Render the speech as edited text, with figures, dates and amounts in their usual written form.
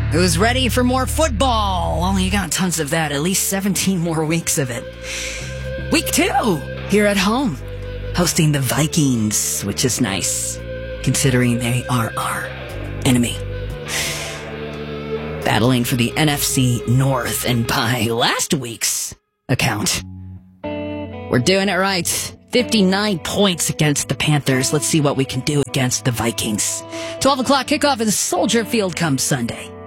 Who's ready for more football? Well, you got tons of that. At least 17 more weeks of it. Week 2, here at home, hosting the Vikings, which is nice, considering they are our enemy. Battling for the NFC North, and by last week's account, we're doing it right. 59 points against the Panthers. Let's see what we can do against the Vikings. 12 o'clock kickoff at the Soldier Field come Sunday.